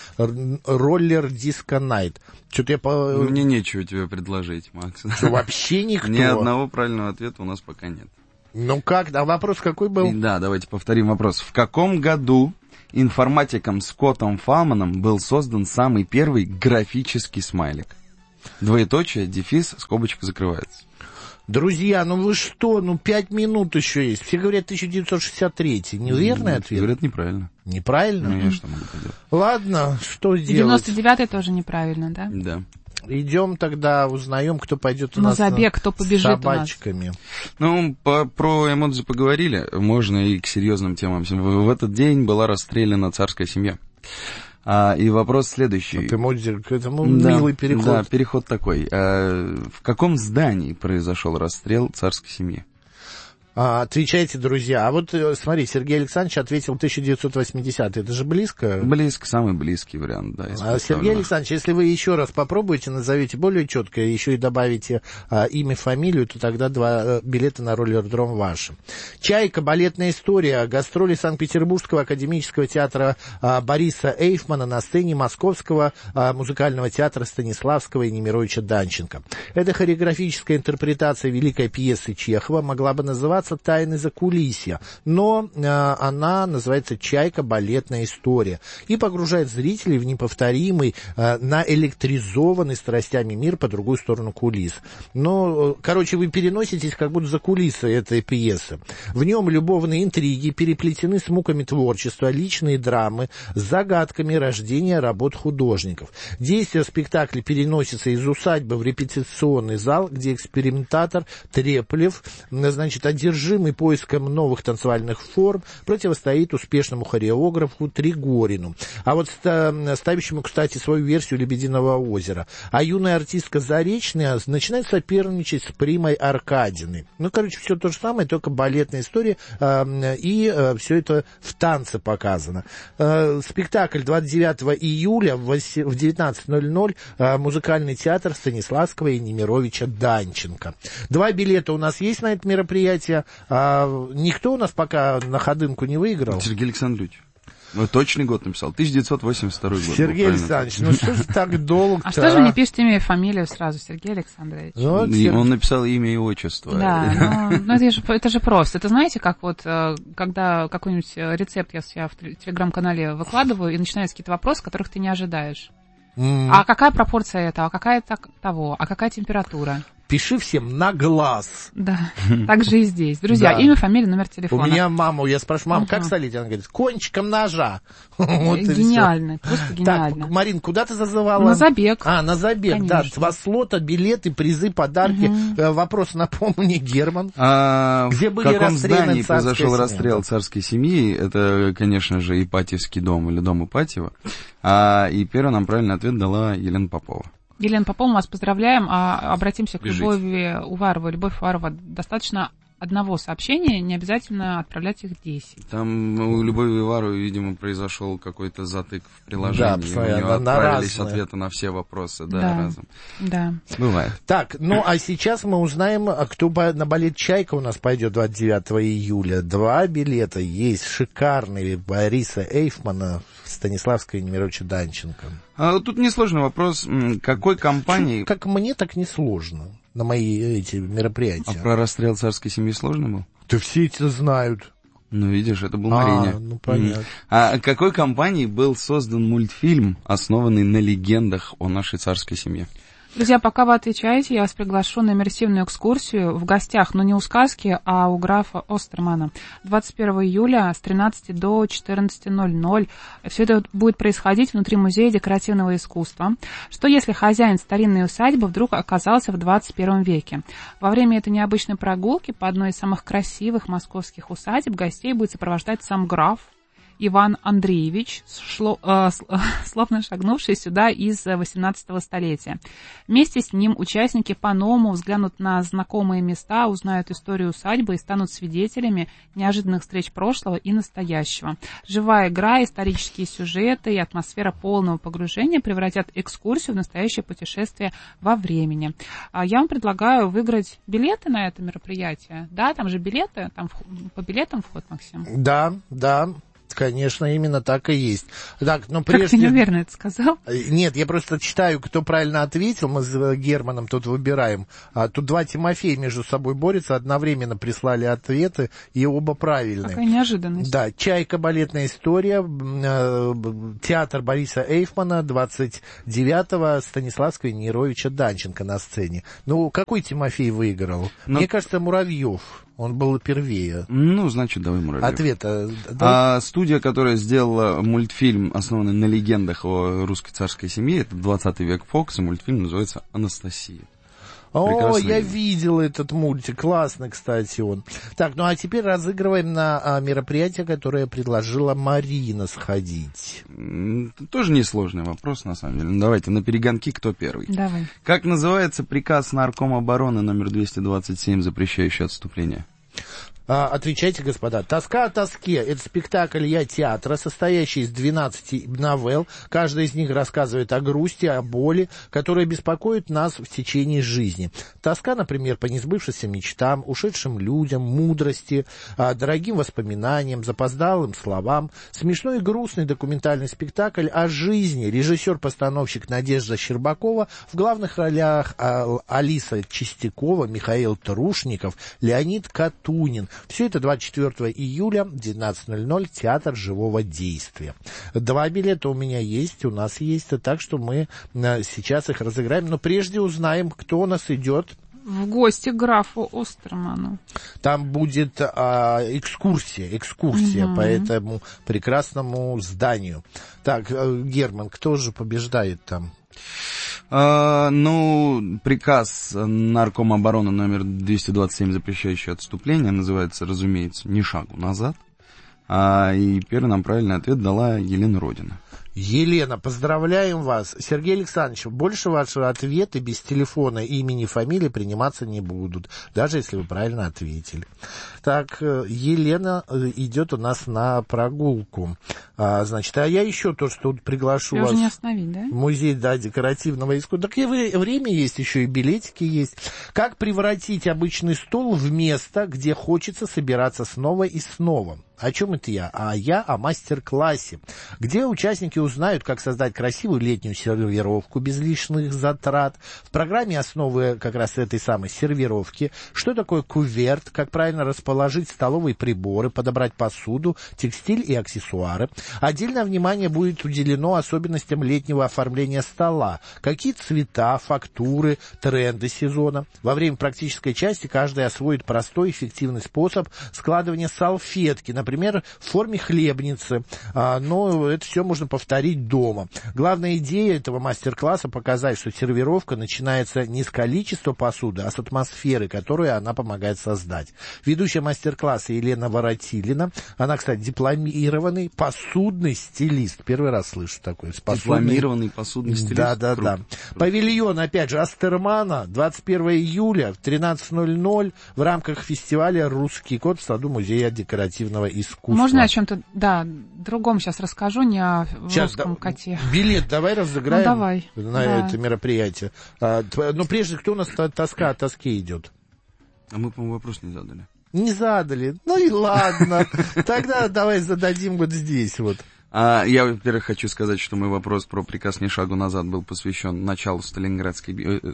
роллер-диско найт. Что-то Мне нечего тебе предложить, Макс. Что, вообще никто? Ни одного правильного ответа у нас пока нет. Ну как? А вопрос какой был? Да, давайте повторим вопрос. В каком году информатиком Скоттом Фалманом был создан самый первый графический смайлик? Двоеточие, дефис, скобочка закрывается. Друзья, ну вы что? 5 минут еще есть. Все говорят 1963. Неверный ответ? Говорят неправильно. Неправильно? Ну, я что могу поделать? Ладно, что делать? 99-й тоже неправильно, да? Да. Идем тогда, узнаем, кто пойдет у на нас забег, кто побежит с собачками. Ну, про эмодзи поговорили, можно и к серьезным темам. В этот день была расстреляна царская семья. И вопрос следующий. От эмодзи к этому милый переход. Да, переход такой. В каком здании произошел расстрел царской семьи? Отвечайте, друзья. А вот смотри, Сергей Александрович ответил 1980. Это же близко? Близко, самый близкий вариант, да. Сергей Александрович, если вы еще раз попробуете, назовете более четко, еще и добавите имя, фамилию, то тогда 2 билета на роллердром ваши. «Чайка. Балетная история». Гастроли Санкт-Петербургского академического театра Бориса Эйфмана на сцене Московского музыкального театра Станиславского и Немировича Данченко. Эта хореографическая интерпретация великой пьесы Чехова могла бы называться «Тайны закулисья», но она называется «Чайка. Балетная история» и погружает зрителей в неповторимый, наэлектризованный страстями мир по другую сторону кулис. Но, короче, вы переноситесь как будто за кулисы этой пьесы. В нем любовные интриги переплетены с муками творчества, личные драмы, с загадками рождения работ художников. Действие спектакля переносится из усадьбы в репетиционный зал, где экспериментатор Треплев, одержимый поиском новых танцевальных форм, противостоит успешному хореографу Тригорину. А вот ставящему, кстати, свою версию «Лебединого озера». А юная артистка Заречная начинает соперничать с Примой Аркадиной. Все то же самое, только балетная история, и все это в танце показано. Спектакль 29 июля в 19:00 музыкальный театр Станиславского и Немировича Данченко. 2 билета у нас есть на это мероприятие. Никто у нас пока на ходынку не выиграл. Сергей Александрович. Точный год написал. 1982 год. Сергей Александрович, что ж так долго-то? А что же вы не пишете имя и фамилию сразу, Сергей Александрович? Он написал имя и отчество. Да, это же просто. Это знаете, как когда какой-нибудь рецепт я в телеграм-канале выкладываю и начинаются какие-то вопросы, которых ты не ожидаешь. А какая пропорция этого, а какая того, а какая температура? Пиши всем на глаз. Да, так же и здесь. Друзья, имя, фамилия, номер телефона. У меня маму, я спрашиваю, мам, как солить? Она говорит, кончиком ножа. Гениально, просто гениально. Так, Марин, куда ты зазывала? На забег. На забег, конечно. Да. 2 слота, билеты, призы, подарки. Вопрос, напомни, Герман. Где были в каком здании произошел расстрел царской семьи? Это, конечно же, Ипатьевский дом или дом Ипатьева. И первый нам правильный ответ дала Елена Попова. Елена Попова, мы вас поздравляем. Обратимся к Любови Уваровой. Любовь Уварова, достаточно одного сообщения, не обязательно отправлять их 10. Там у Любови Уваровой, видимо, произошел какой-то затык в приложении. Да, у нее отправились ответы на все вопросы разом. Да. Бывает. Так, а сейчас мы узнаем, кто на балет «Чайка» у нас пойдет 29 июля. 2 билета есть шикарные Бориса Эйфмана, Станиславского и Немировича Данченко. Тут несложный вопрос. Какой компании... Как мне, так несложно на мои эти мероприятия. А про расстрел царской семьи сложно был? Да все это знают. Ну, видишь, это был Мариня. Понятно. А какой компанией был создан мультфильм, основанный на легендах о нашей царской семье? Друзья, пока вы отвечаете, я вас приглашу на иммерсивную экскурсию в гостях, но не у сказки, а у графа Остермана. 21 июля с 13 до 14:00. Все это будет происходить внутри Музея декоративного искусства. Что если хозяин старинной усадьбы вдруг оказался в 21 веке? Во время этой необычной прогулки по одной из самых красивых московских усадеб гостей будет сопровождать сам граф Иван Андреевич, словно шагнувший сюда из 18 столетия. Вместе с ним участники по-новому взглянут на знакомые места, узнают историю усадьбы и станут свидетелями неожиданных встреч прошлого и настоящего. Живая игра, исторические сюжеты и атмосфера полного погружения превратят экскурсию в настоящее путешествие во времени. Я вам предлагаю выиграть билеты на это мероприятие. Да, там же билеты, там по билетам вход, Максим? Да. Конечно, именно так и есть. Так, но прежде... Как ты неуверенно это сказал? Нет, я просто читаю, кто правильно ответил. Мы с Германом тут выбираем. Тут два Тимофея между собой борются, одновременно прислали ответы, и оба правильные. Какая неожиданность. Да, «Чайка. Балетная история», театр Бориса Эйфмана, 29-го Станиславского и Нейровича Данченко на сцене. Ну, какой Тимофей выиграл? Мне кажется, Муравьев. Он был первее. Ну, значит, давай Муравьев. Ответ. Студия, которая сделала мультфильм, основанный на легендах о русской царской семье, это 20 век Фокс, и мультфильм называется «Анастасия». О, я видел этот мультик. Классный, кстати, он. Так, ну а теперь разыгрываем на мероприятие, которое предложила Марина сходить. Тоже несложный вопрос, на самом деле. Давайте на перегонки, кто первый. Давай. Как называется приказ Наркома обороны номер 227, запрещающий отступление? Отвечайте, господа. «Тоска о тоске» — это спектакль театра, состоящий из 12 новелл. Каждая из них рассказывает о грусти, о боли, которая беспокоит нас в течение жизни. Тоска, например, по несбывшимся мечтам, ушедшим людям, мудрости, дорогим воспоминаниям, запоздалым словам. Смешной и грустный документальный спектакль о жизни. Режиссер-постановщик Надежда Щербакова, в главных ролях Алиса Чистякова, Михаил Трушников, Леонид Катунин. Все это 24 июля, 19:00, театр живого действия. 2 билета у меня есть, у нас есть, так что мы сейчас их разыграем. Но прежде узнаем, кто у нас идет. В гости к графу Остерману. Там будет экскурсия по этому прекрасному зданию. Так, Герман, кто же побеждает там? Приказ Наркома обороны номер 227, запрещающий отступление, называется, разумеется, «Ни шагу назад». И первый нам правильный ответ дала Елена Родина. Елена, поздравляем вас. Сергей Александрович, больше ваши ответы без телефона, имени, фамилии приниматься не будут, даже если вы правильно ответили. Так, Елена идет у нас на прогулку. Значит, я еще то, что приглашу вас не остановить, да? В музей декоративного искусства. Так и время есть, еще и билетики есть. Как превратить обычный стол в место, где хочется собираться снова и снова? О чем это я? Я о мастер-классе, где участники узнают, как создать красивую летнюю сервировку без лишних затрат. В программе основы как раз этой самой сервировки. Что такое куверт, как правильно расположить столовые приборы, подобрать посуду, текстиль и аксессуары. Отдельное внимание будет уделено особенностям летнего оформления стола. Какие цвета, фактуры, тренды сезона. Во время практической части каждый освоит простой, эффективный способ складывания салфетки, например, в форме хлебницы, но это все можно повторить дома. Главная идея этого мастер-класса — показать, что сервировка начинается не с количества посуды, а с атмосферы, которую она помогает создать. Ведущая мастер-класса Елена Воротилина, она, кстати, дипломированный посудный стилист. Первый раз слышу такое. Дипломированный посудный стилист? Да. Павильон, опять же, Остермана, 21 июля в 13:00 в рамках фестиваля «Русский кот» в саду Музея декоративного искусства. Можно о чем-то, другом сейчас расскажу, не о русском коте. Билет давай разыграем на это мероприятие. Но прежде, кто у нас тоска о тоске идет? А мы, по-моему, вопрос не задали. Не задали. Ну и ладно. Тогда давай зададим вот здесь вот. Я, во-первых, хочу сказать, что мой вопрос про приказ «Ни шагу назад» был посвящен началу Сталинградской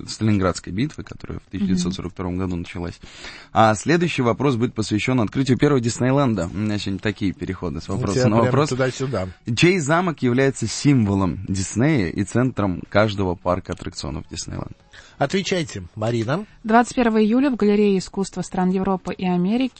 битвы, которая в 1942 году началась. А следующий вопрос будет посвящен открытию первого Диснейленда. У меня сегодня такие переходы с вопроса на вопрос. Туда-сюда. Чей замок является символом Диснея и центром каждого парка аттракционов Диснейленд? Отвечайте, Марина. 21 июля в Галерее искусства стран Европы и Америки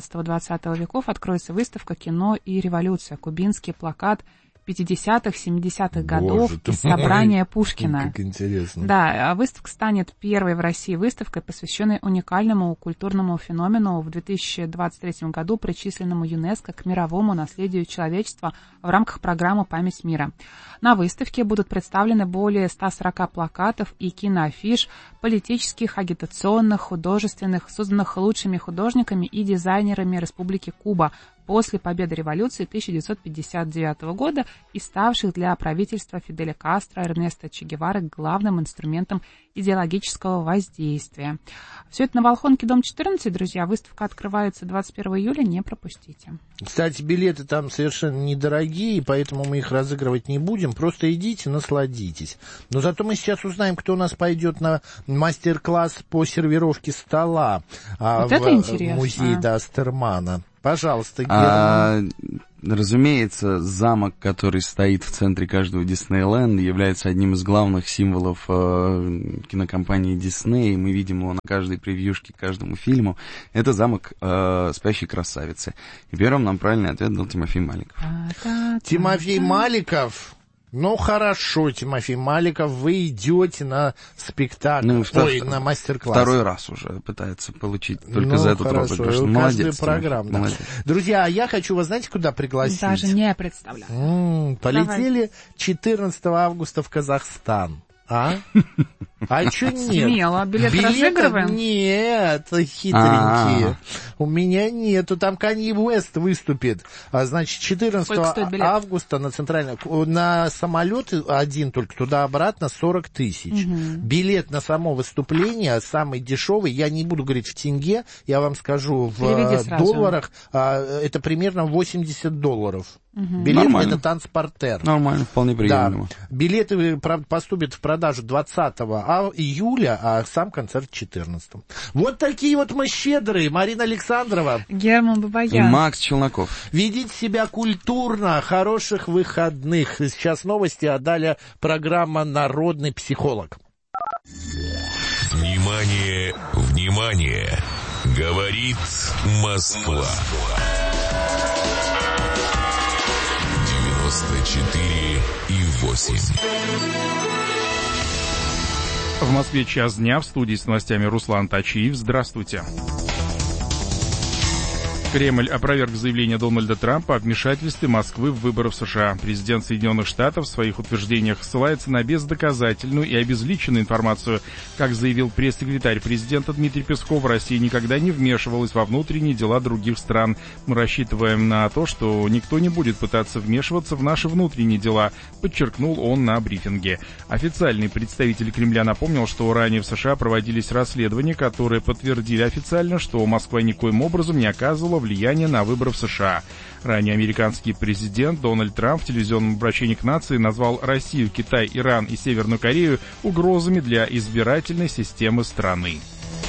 19-20 веков откроется выставка «Кино и революция. Кубинский плакат 50-х, 70-х годов из собрания Пушкина». Как интересно. Да, выставка станет первой в России выставкой, посвященной уникальному культурному феномену, в 2023 году причисленному ЮНЕСКО к мировому наследию человечества в рамках программы «Память мира». На выставке будут представлены более 140 плакатов и киноафиш, политических, агитационных, художественных, созданных лучшими художниками и дизайнерами Республики Куба после победы революции 1959 года и ставших для правительства Фиделя Кастро, Эрнеста Че Гевары главным инструментом идеологического воздействия. Все это на Волхонке, дом 14, друзья. Выставка открывается 21 июля, не пропустите. Кстати, билеты там совершенно недорогие, поэтому мы их разыгрывать не будем. Просто идите, насладитесь. Но зато мы сейчас узнаем, кто у нас пойдет на мастер-класс по сервировке стола вот это интересно. Музее Астермана. Пожалуйста, Герман. Разумеется, замок, который стоит в центре каждого Диснейленда, является одним из главных символов кинокомпании Дисней. Мы видим его на каждой превьюшке к каждому фильму. Это замок «Спящей красавицы». И первым нам правильный ответ дал Тимофей Маликов. Тимофей Маликов... Ну, хорошо, Тимофей Маликов, вы идете на спектакль, на мастер-класс. Второй раз уже пытается получить только за эту тройку. Молодец, программа. Да. Друзья, а я хочу вас, знаете, куда пригласить? Даже не представляю. Полетели 14 августа в Казахстан. А что нет? Смело. Билеты разыгрываем? Нет, хитренькие. У меня нету. Там Канье Уэст выступит. Значит, 14 августа на самолет один только туда-обратно 40 тысяч. Билет на само выступление самый дешевый, я не буду говорить в тенге, я вам скажу в долларах, это примерно $80. Билет — это танцпортер. Нормально, вполне приемлемо. Да. Билеты поступят в продажу 20 июля, а сам концерт 14. Вот такие вот мы щедрые. Марина Александрова. Герман Бабаян. И Макс Челноков. Ведите себя культурно. Хороших выходных. Сейчас новости, а далее программа «Народный психолог». Внимание, внимание! Говорит Москва. 94,8. В Москве час дня, в студии с новостями Руслан Тачиев. Здравствуйте. Кремль опроверг заявление Дональда Трампа о вмешательстве Москвы в выборы в США. Президент Соединенных Штатов в своих утверждениях ссылается на бездоказательную и обезличенную информацию. Как заявил пресс-секретарь президента Дмитрий Песков, Россия никогда не вмешивалась во внутренние дела других стран. Мы рассчитываем на то, что никто не будет пытаться вмешиваться в наши внутренние дела, подчеркнул он на брифинге. Официальный представитель Кремля напомнил, что ранее в США проводились расследования, которые подтвердили официально, что Москва никоим образом не оказывала влияние на выборы в США. Ранее американский президент Дональд Трамп в телевизионном обращении к нации назвал Россию, Китай, Иран и Северную Корею угрозами для избирательной системы страны.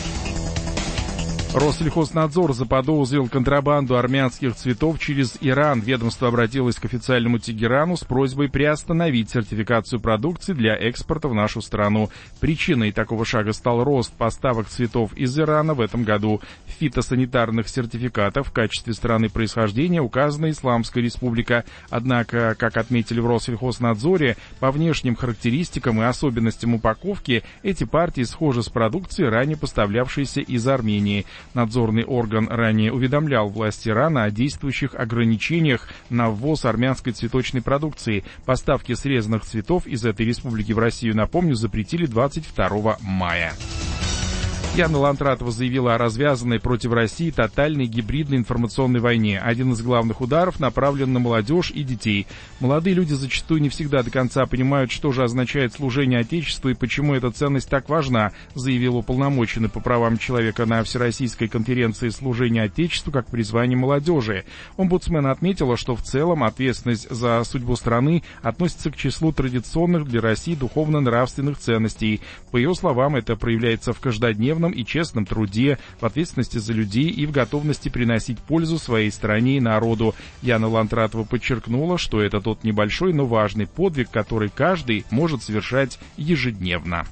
Россельхознадзор заподозрил контрабанду армянских цветов через Иран. Ведомство обратилось к официальному Тегерану с просьбой приостановить сертификацию продукции для экспорта в нашу страну. Причиной такого шага стал рост поставок цветов из Ирана в этом году. В фитосанитарных сертификатах в качестве страны происхождения указана Исламская Республика. Однако, как отметили в Россельхознадзоре, по внешним характеристикам и особенностям упаковки эти партии схожи с продукцией, ранее поставлявшейся из Армении. Надзорный орган ранее уведомлял власти Ирана о действующих ограничениях на ввоз армянской цветочной продукции. Поставки срезанных цветов из этой республики в Россию, напомню, запретили 22 мая. Яна Лантратова заявила о развязанной против России тотальной гибридной информационной войне. Один из главных ударов направлен на молодежь и детей. Молодые люди зачастую не всегда до конца понимают, что же означает служение Отечеству и почему эта ценность так важна, заявил уполномоченный по правам человека на Всероссийской конференции «Служение Отечеству как призвание молодежи». Омбудсмен отметила, что в целом ответственность за судьбу страны относится к числу традиционных для России духовно-нравственных ценностей. По ее словам, это проявляется в каждодневном и честном труде, в ответственности за людей и в готовности приносить пользу своей стране и народу. Яна Лантратова подчеркнула, что это тот небольшой, но важный подвиг, который каждый может совершать ежедневно.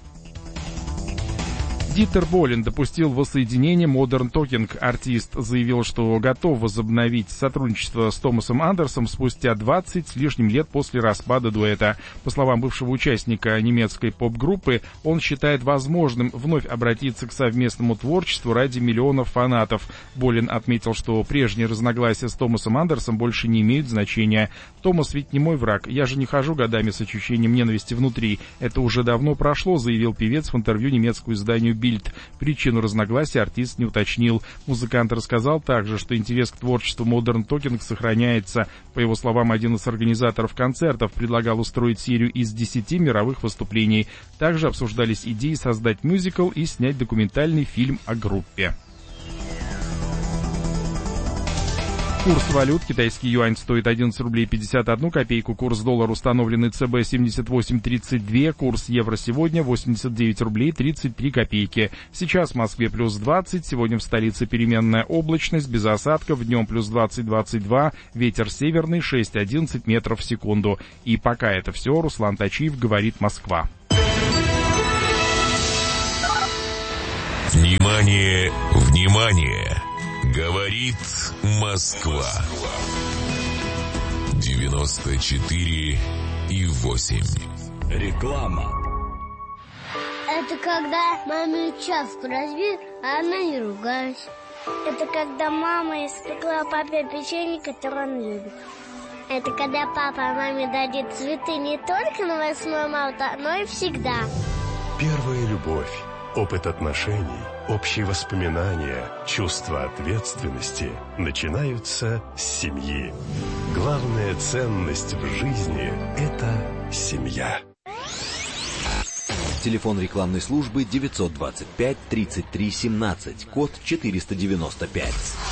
Дитер Болин допустил воссоединение Modern Talking. Артист заявил, что готов возобновить сотрудничество с Томасом Андерсом спустя 20 с лишним лет после распада дуэта. По словам бывшего участника немецкой поп-группы, он считает возможным вновь обратиться к совместному творчеству ради миллионов фанатов. Болин отметил, что прежние разногласия с Томасом Андерсом больше не имеют значения. «Томас ведь не мой враг, я же не хожу годами с ощущением ненависти внутри. Это уже давно прошло», заявил певец в интервью немецкому изданию Бильд. Причину разногласия артист не уточнил. Музыкант рассказал также, что интерес к творчеству Modern Talking сохраняется. По его словам, один из организаторов концертов предлагал устроить серию из 10 мировых выступлений. Также обсуждались идеи создать мюзикл и снять документальный фильм о группе. Курс валют. Китайский юань стоит 11 рублей 51 копейку. Курс доллара установленный ЦБ 78.32. Курс евро сегодня 89 рублей 33 копейки. Сейчас в Москве плюс 20. Сегодня в столице переменная облачность, без осадков. Днем плюс 20-22. Ветер северный 6-11 метров в секунду. И пока это все, Руслан Тачиев, говорит Москва. Внимание, внимание! Говорит Москва. 94,8. Реклама. Это когда маме чашку разбит, а она не ругалась. Это когда мама испекла папе печенье, которое он любит. Это когда папа маме дадит цветы не только на 8 марта, но и всегда. Первая любовь, опыт отношений, общие воспоминания, чувство ответственности начинаются с семьи. Главная ценность в жизни – это семья. Телефон рекламной службы 925-33-17, код 495.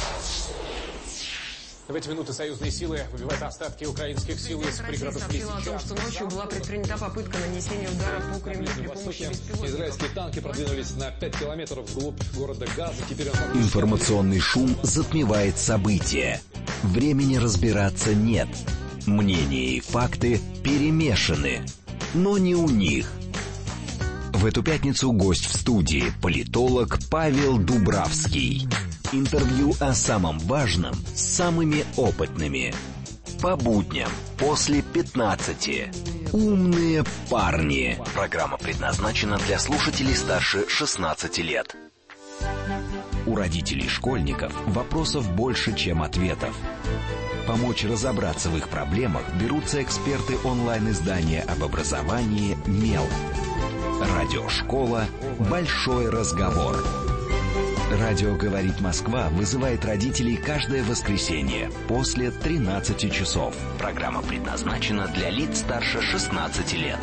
В эти минуты союзные силы выбивают остатки украинских сил из пригородов Лисичанска. Россия сообщила о том, что ночью была предпринята попытка нанесения удара по Кремлю при помощи беспилотников. Израильские танки продвинулись на 5 километров вглубь города Газа. Теперь Информационный шум затмевает события. Времени разбираться нет. Мнения и факты перемешаны. Но не у них. В эту пятницу гость в студии – политолог Павел Дубравский. Интервью о самом важном с самыми опытными. По будням после 15. Умные парни. Программа предназначена для слушателей старше 16 лет. У родителей школьников вопросов больше, чем ответов. Помочь разобраться в их проблемах берутся эксперты онлайн-издания об образовании «Мел». Радиошкола «Большой разговор». Радио «Говорит Москва» вызывает родителей каждое воскресенье после 13 часов. Программа предназначена для лиц старше 16 лет.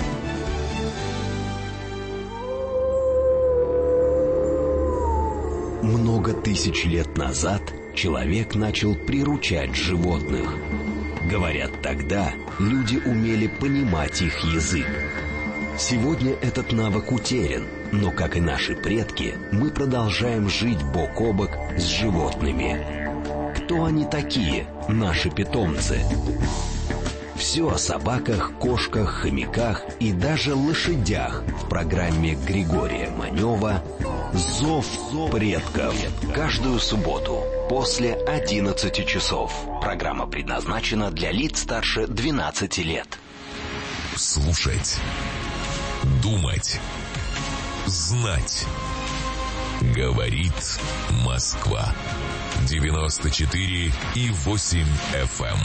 Много тысяч лет назад человек начал приручать животных. Говорят, тогда люди умели понимать их язык. Сегодня этот навык утерян, но, как и наши предки, мы продолжаем жить бок о бок с животными. Кто они такие, наши питомцы? Все о собаках, кошках, хомяках и даже лошадях в программе Григория Манева «Зов предков». Каждую субботу после 11 часов. Программа предназначена для лиц старше 12 лет. Слушать. Думать. Знать. Говорит Москва. 94,8 FM.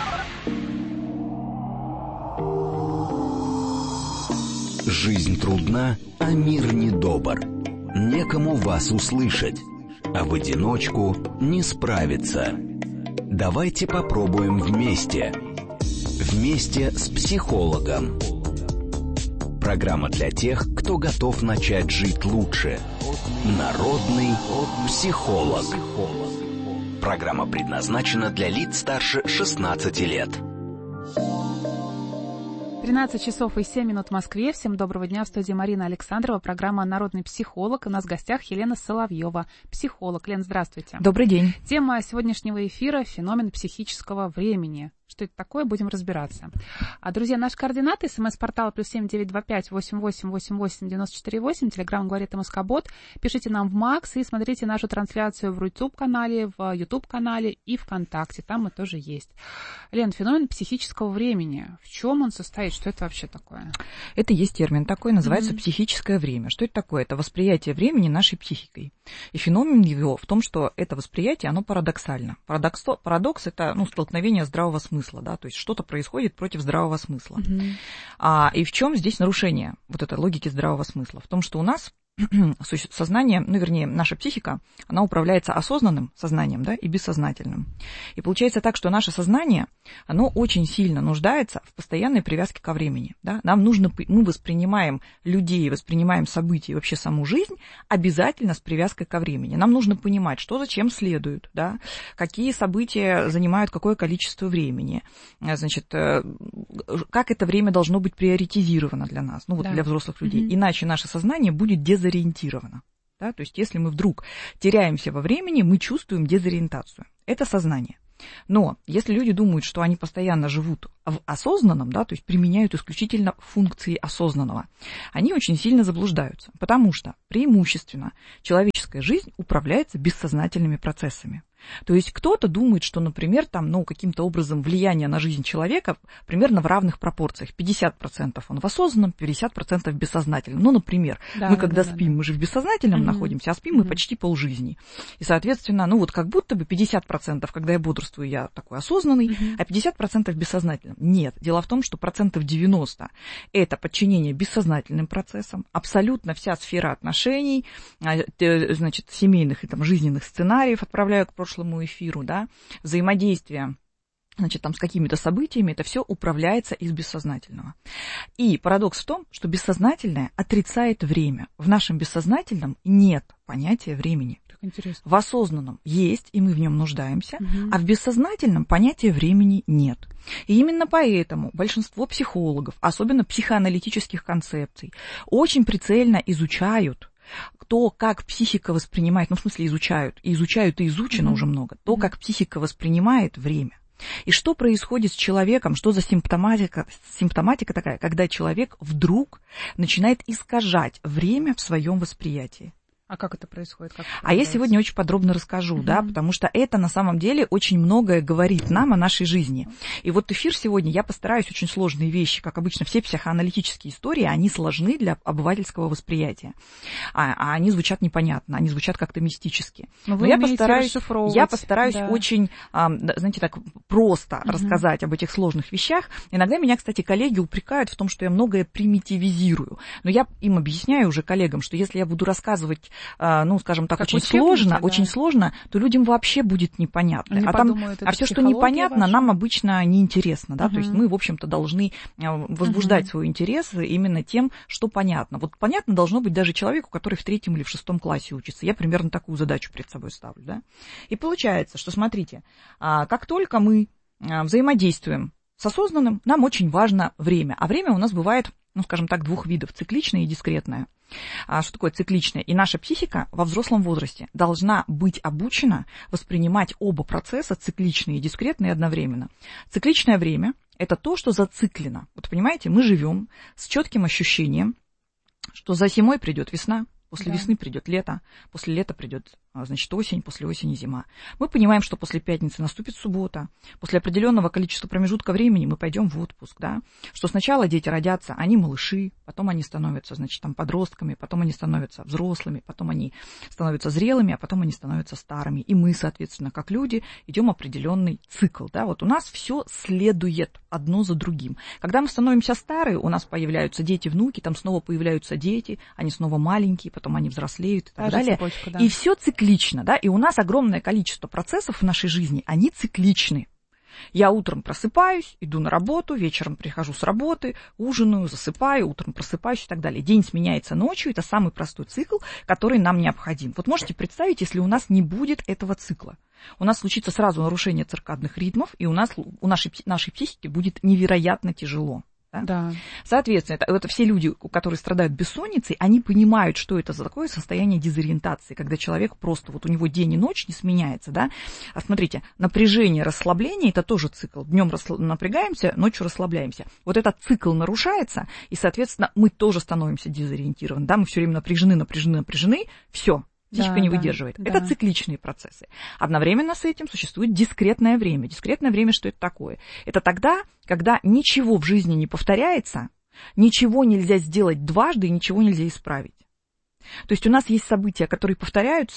Жизнь трудна, а мир недобр. Некому вас услышать, а в одиночку не справиться. Давайте попробуем вместе. Вместе с психологом. Программа для тех, кто готов начать жить лучше. Народный психолог. Программа предназначена для лиц старше 16 лет. 13 часов и 7 минут в Москве. Всем доброго дня. В студии Марина Александрова. Программа «Народный психолог». У нас в гостях Елена Соловьева, психолог. Лен, здравствуйте. Добрый день. Тема сегодняшнего эфира – феномен психического времени. Что это такое, будем разбираться. Друзья, наши координаты: смс-портал +7 925 88 88 94 8, телеграм «Говорит МСК-бот». Пишите нам в МАКС и смотрите нашу трансляцию в YouTube-канале, в YouTube-канале и ВКонтакте. Там мы тоже есть. Лен, феномен психического времени. В чем он состоит? Что это вообще такое? Это есть термин такой, называется психическое время. Что это такое? Это восприятие времени нашей психикой. И феномен его в том, что это восприятие, оно парадоксально. Парадокс – это столкновение здравого смысла, да, то есть что-то происходит против здравого смысла. И в чем здесь нарушение вот этой логики здравого смысла? В том, что у нас сознание, ну, вернее, наша психика, она управляется осознанным сознанием, да, и бессознательным. И получается так, что наше сознание, оно очень сильно нуждается в постоянной привязке ко времени, да. Нам нужно, мы воспринимаем людей, воспринимаем события и вообще саму жизнь обязательно с привязкой ко времени. Нам нужно понимать, что зачем следует, да, какие события занимают какое количество времени, значит, как это время должно быть приоритизировано для нас, ну, вот для взрослых людей. Иначе наше сознание будет дезориентировано. Да? То есть если мы вдруг теряемся во времени, мы чувствуем дезориентацию. Это сознание. Но если люди думают, что они постоянно живут в осознанном, да, то есть применяют исключительно функции осознанного, они очень сильно заблуждаются, потому что преимущественно человеческая жизнь управляется бессознательными процессами. То есть кто-то думает, что, например, там, ну, каким-то образом влияние на жизнь человека примерно в равных пропорциях. 50% он в осознанном, 50% в бессознательном. Ну, например, мы когда спим, мы же в бессознательном находимся, а спим мы почти полжизни. И, соответственно, ну, вот как будто бы 50%, когда я бодрствую, я такой осознанный, а 50% в бессознательном. Нет. Дело в том, что 90% это подчинение бессознательным процессам. Абсолютно вся сфера отношений, значит, семейных и там жизненных сценариев, отправляю к прошлому эфиру, да, взаимодействие, значит, там с какими-то событиями, это все управляется из бессознательного. И парадокс в том, что бессознательное отрицает время. В нашем бессознательном нет понятия времени. Интересно. В осознанном есть, и мы в нем нуждаемся, а в бессознательном понятия времени нет. И именно поэтому большинство психологов, особенно психоаналитических концепций, очень прицельно изучают то, как психика воспринимает, ну, в смысле, изучают и изучено уже много, то, как психика воспринимает время. И что происходит с человеком, что за симптоматика такая, когда человек вдруг начинает искажать время в своем восприятии. А как это происходит? А я сегодня очень подробно расскажу, да, потому что это на самом деле очень многое говорит нам о нашей жизни. И вот эфир сегодня, я постараюсь очень сложные вещи, как обычно, все психоаналитические истории, они сложны для обывательского восприятия. А они звучат непонятно, они звучат как-то мистически. Но я постараюсь очень, знаете, так просто рассказать об этих сложных вещах. Иногда меня, кстати, коллеги упрекают в том, что я многое примитивизирую. Но я им объясняю уже коллегам, что если я буду рассказывать, ну, скажем так, очень сложно, то людям вообще будет непонятно. А все, что непонятно, нам обычно неинтересно, да, то есть мы, в общем-то, должны возбуждать свой интерес именно тем, что понятно. Вот понятно должно быть даже человеку, который в 3 или в 6 классе учится. Я примерно такую задачу перед собой ставлю, да. И получается, что, смотрите, как только мы взаимодействуем с осознанным, нам очень важно время. А время у нас бывает, ну, скажем так, 2 видов, цикличное и дискретное. Что такое цикличное? И наша психика во взрослом возрасте должна быть обучена воспринимать оба процесса, цикличные и дискретные, одновременно. Цикличное время – это то, что зациклено. Вот понимаете, мы живем с четким ощущением, что за зимой придет весна, после весны придет лето, после лета придет, значит, осень, после осени зима. Мы понимаем, что после пятницы наступит суббота, после определенного количества промежутка времени мы пойдем в отпуск, да, что сначала дети родятся, они малыши, потом они становятся, значит, там подростками, потом они становятся взрослыми, потом они становятся зрелыми, а потом они становятся старыми. И мы, соответственно, как люди, идем определенный цикл, да, вот у нас все следует одно за другим. Когда мы становимся старые, у нас появляются дети, внуки, там снова появляются дети, они снова маленькие, потом они взрослеют и так далее. Цепочка, да. И все циклично, да, и у нас огромное количество процессов в нашей жизни, они цикличны. Я утром просыпаюсь, иду на работу, вечером прихожу с работы, ужинаю, засыпаю, утром просыпаюсь и так далее. День сменяется ночью, это самый простой цикл, который нам необходим. Вот можете представить, если у нас не будет этого цикла. У нас случится сразу нарушение циркадных ритмов, и у нашей психике будет невероятно тяжело. Да? Соответственно, это все люди, которые страдают бессонницей, они понимают, что это за такое состояние дезориентации, когда человек просто, вот у него день и ночь не сменяется, да. А смотрите, напряжение, расслабление – это тоже цикл. Днем напрягаемся, ночью расслабляемся. Вот этот цикл нарушается, и, соответственно, мы тоже становимся дезориентированы, да, мы все время напряжены, все. Психика не выдерживает. Да. Это цикличные процессы. Одновременно с этим существует дискретное время. Дискретное время, что это такое? Это тогда, когда ничего в жизни не повторяется, ничего нельзя сделать дважды и ничего нельзя исправить. То есть у нас есть события, которые повторяются,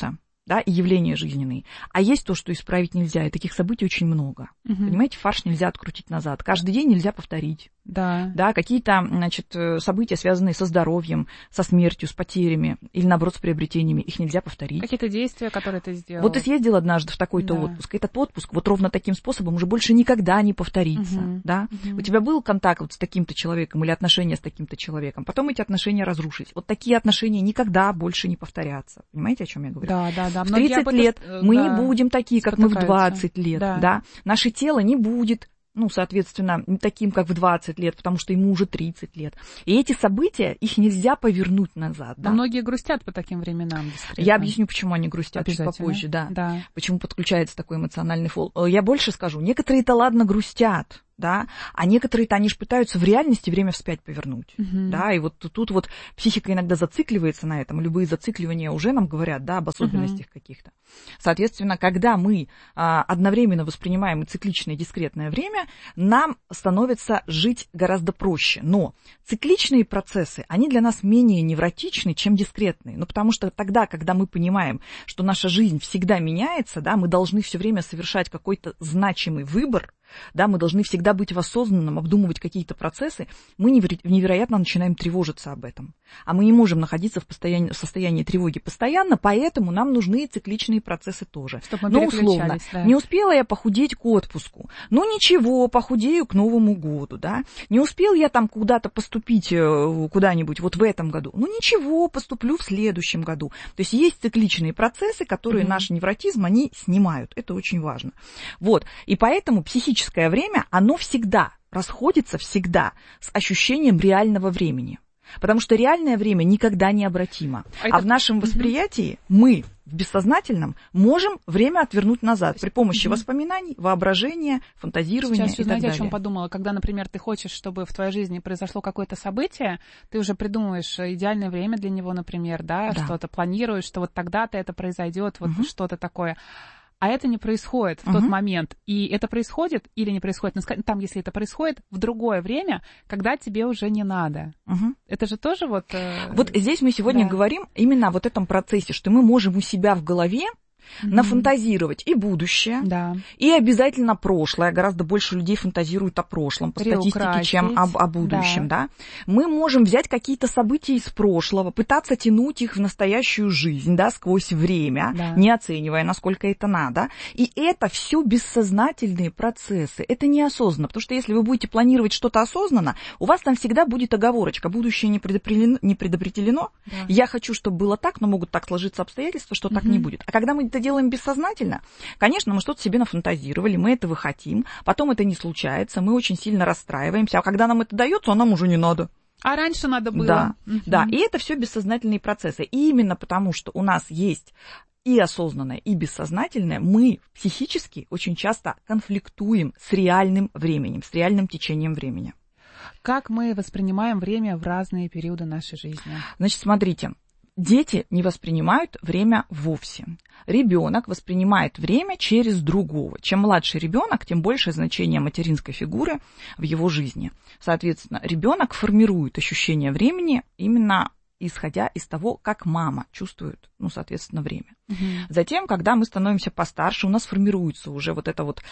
да, и явления жизненные. А есть то, что исправить нельзя, и таких событий очень много. Понимаете, фарш нельзя открутить назад. Каждый день нельзя повторить. Да. Да, какие-то, значит, события, связанные со здоровьем, со смертью, с потерями, или, наоборот, с приобретениями, их нельзя повторить. Какие-то действия, которые ты сделал. Вот ты съездил однажды в такой-то отпуск. Этот отпуск вот ровно таким способом уже больше никогда не повторится. Да? У тебя был контакт вот с таким-то человеком или отношения с таким-то человеком, потом эти отношения разрушились. Вот такие отношения никогда больше не повторятся. Понимаете, о чем я говорю? Да. В 30 лет мы не будем такие, как мы в 20 лет. Да. Наше тело не будет, ну, соответственно, таким, как в 20 лет, потому что ему уже 30 лет. И эти события, их нельзя повернуть назад. Да? Многие грустят по таким временам. Дискретно. Я объясню, почему они грустят чуть попозже. Да. Почему подключается такой эмоциональный фон. Я больше скажу. Некоторые-то, ладно, грустят. Да, а некоторые-то, они же пытаются в реальности время вспять повернуть, да, и вот тут вот психика иногда зацикливается на этом, любые зацикливания уже нам говорят, да, об особенностях каких-то. Соответственно, когда мы одновременно воспринимаем и цикличное, и дискретное время, нам становится жить гораздо проще, но цикличные процессы, они для нас менее невротичны, чем дискретные, ну, потому что тогда, когда мы понимаем, что наша жизнь всегда меняется, да, мы должны все время совершать какой-то значимый выбор, да, мы должны всегда быть в осознанном, обдумывать какие-то процессы, мы невероятно начинаем тревожиться об этом. А мы не можем находиться в состоянии тревоги постоянно, поэтому нам нужны цикличные процессы тоже. Ну, условно, да. Не успела я похудеть к отпуску, ну ничего, похудею к Новому году, да. Не успел я там куда-то поступить куда-нибудь вот в этом году, ну ничего, поступлю в следующем году. То есть есть цикличные процессы, которые наш невротизм, они снимают, это очень важно. Вот, и поэтому психическое время, оно всегда расходится всегда с ощущением реального времени. Потому что реальное время никогда не обратимо. А в нашем восприятии мы в бессознательном можем время отвернуть назад при помощи воспоминаний, воображения, фантазирования. Сейчас, и так далее. Знаете, о чем подумала? Когда, например, ты хочешь, чтобы в твоей жизни произошло какое-то событие, ты уже придумываешь идеальное время для него, например, да. Что-то планируешь, что вот тогда-то это произойдет, вот что-то такое. А это не происходит в тот момент. И это происходит или не происходит, ну, там, если это происходит, в другое время, когда тебе уже не надо. Это же тоже вот... Вот здесь мы сегодня говорим именно о вот этом процессе, что мы можем у себя в голове нафантазировать и будущее, и обязательно прошлое. Гораздо больше людей фантазируют о прошлом по статистике, чем о будущем. Да. Мы можем взять какие-то события из прошлого, пытаться тянуть их в настоящую жизнь, да, сквозь время, не оценивая, насколько это надо. И это все бессознательные процессы. Это неосознанно, потому что если вы будете планировать что-то осознанно, у вас там всегда будет оговорочка. Будущее не предопределено. Я хочу, чтобы было так, но могут так сложиться обстоятельства, что так не будет. А когда мы это делаем бессознательно, конечно, мы что-то себе нафантазировали, мы этого хотим, потом это не случается, мы очень сильно расстраиваемся, а когда нам это дается, нам уже не надо. А раньше надо было. Да, и это все бессознательные процессы. И именно потому, что у нас есть и осознанное, и бессознательное, мы психически очень часто конфликтуем с реальным временем, с реальным течением времени. Как мы воспринимаем время в разные периоды нашей жизни? Значит, смотрите. Дети не воспринимают время вовсе. Ребенок воспринимает время через другого. Чем младше ребенок, тем большее значение материнской фигуры в его жизни. Соответственно, ребенок формирует ощущение времени именно исходя из того, как мама чувствует, ну, соответственно, время. Затем, когда мы становимся постарше, у нас формируется уже вот эта вот,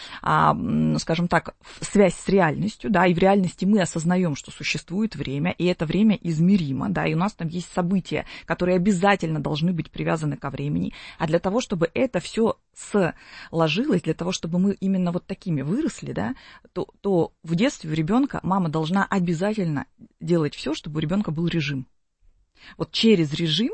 скажем так, связь с реальностью, да, и в реальности мы осознаем, что существует время, и это время измеримо, да, и у нас там есть события, которые обязательно должны быть привязаны ко времени, а для того, чтобы это все сложилось, для того, чтобы мы именно вот такими выросли, да, то в детстве у ребенка мама должна обязательно делать все, чтобы у ребенка был режим. Вот через режим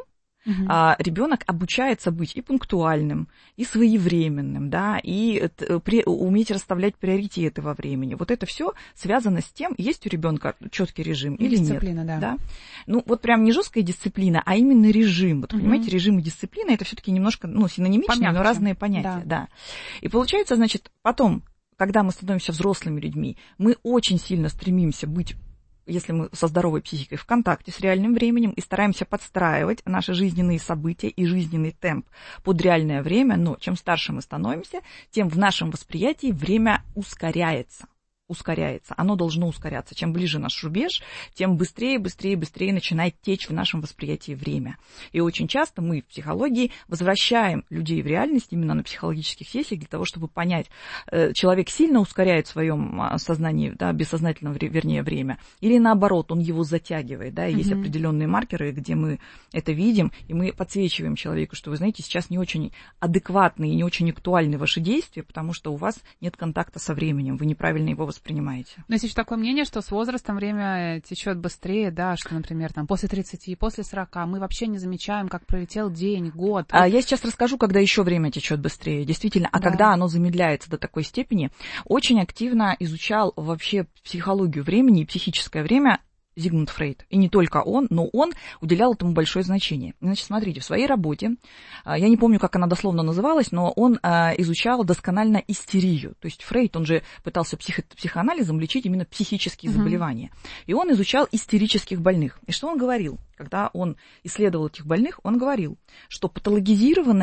ребенок обучается быть и пунктуальным, и своевременным, да, и уметь расставлять приоритеты во времени. Вот это все связано с тем, есть у ребенка четкий режим или нет. Дисциплина, да. Ну, вот прям не жесткая дисциплина, а именно режим. Вот, понимаете, режим и дисциплина — это все-таки немножко, ну, синонимичные, но разные понятия, да. И получается, значит, потом, когда мы становимся взрослыми людьми, мы очень сильно стремимся быть, если мы со здоровой психикой, в контакте с реальным временем и стараемся подстраивать наши жизненные события и жизненный темп под реальное время, но чем старше мы становимся, тем в нашем восприятии время ускоряется. ускоряется. Оно должно ускоряться. Чем ближе наш рубеж, тем быстрее начинает течь в нашем восприятии время. И очень часто мы в психологии возвращаем людей в реальность именно на психологических сессиях для того, чтобы понять, человек сильно ускоряет в своем сознании, да, бессознательном, вернее, время, или наоборот, он его затягивает. Да, есть определенные маркеры, где мы это видим, и мы подсвечиваем человеку, что, вы знаете, сейчас не очень адекватные и не очень актуальны ваши действия, потому что у вас нет контакта со временем, вы неправильно его воспринимаете. Но есть еще такое мнение, что с возрастом время течет быстрее, да, что, например, там, после 30, после 40 мы вообще не замечаем, как пролетел день, год. Я сейчас расскажу, когда еще время течет быстрее, действительно, когда оно замедляется до такой степени. Очень активно изучал вообще психологию времени и психическое время Зигмунд Фрейд. И не только он, но он уделял этому большое значение. Значит, смотрите, в своей работе, я не помню, как она дословно называлась, но он изучал досконально истерию. То есть Фрейд, он же пытался психоанализом лечить именно психические заболевания. И он изучал истерических больных. И что он говорил? Когда он исследовал этих больных, он говорил, что патологизированная